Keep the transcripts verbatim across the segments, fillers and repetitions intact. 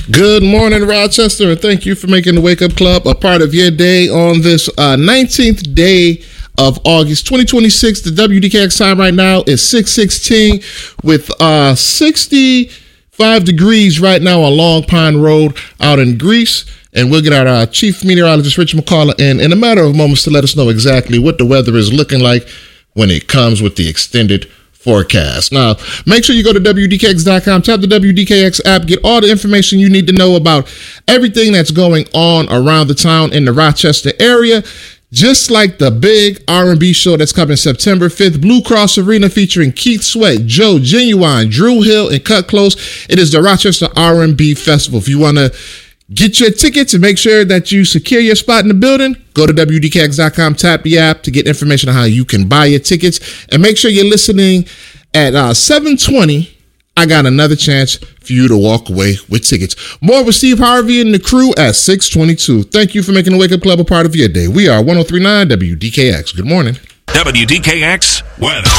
Good morning, Rochester, and thank you for making the Wake Up Club a part of your day on this uh, nineteenth day of August twenty twenty-six. The W D K X time right now is six sixteen with uh, sixty-five degrees right now on Long Pine Road out in Greece. And we'll get our uh, chief meteorologist, Richard McCullough, in in a matter of moments to let us know exactly what the weather is looking like when it comes with the extended forecast. Now, make sure you go to W D K X dot com, tap the W D K X app, get all the information you need to know about everything that's going on around the town in the Rochester area. Just like the big R and B show that's coming September fifth, Blue Cross Arena featuring Keith Sweat, Joe Genuine, Drew Hill, and Cut Close. It is the Rochester R and B Festival. If you want to get your tickets and make sure that you secure your spot in the building, go to W D K X dot com, tap the app to get information on how you can buy your tickets. And make sure you're listening at uh, seven twenty. I got another chance for you to walk away with tickets. More with Steve Harvey and the crew at six twenty-two. Thank you for making the Wake Up Club a part of your day. We are one oh three point nine W D K X. Good morning. W D K X weather.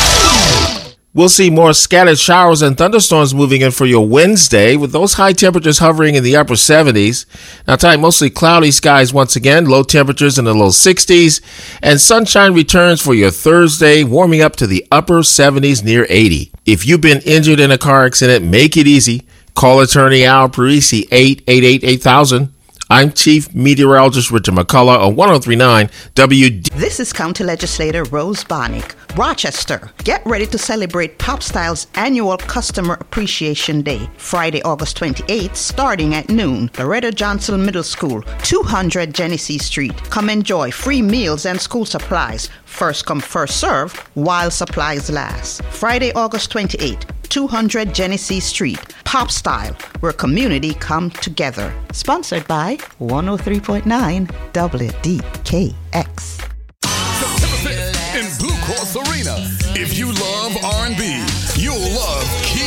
We'll see more scattered showers and thunderstorms moving in for your Wednesday, with those high temperatures hovering in the upper seventies. Now tonight, mostly cloudy skies once again, low temperatures in the low sixties, and sunshine returns for your Thursday, warming up to the upper seventies near eighty. If you've been injured in a car accident, make it easy. Call attorney Al Parisi, eight eight eight, eight thousand. I'm Chief Meteorologist Richard McCullough on one oh three point nine W D. This is County Legislator Rose Barnick. Rochester, get ready to celebrate Pop Style's annual Customer Appreciation Day, Friday, August twenty-eighth, starting at noon. Loretta Johnson Middle School, two hundred Genesee Street. Come enjoy free meals and school supplies. First come, first serve, while supplies last. Friday, August twenty-eighth, two hundred Genesee Street. Pop Style, where community come together. Sponsored by one oh three point nine W D K X. September fifth in Blue Cross Arena. If you love R and B, you'll love Keith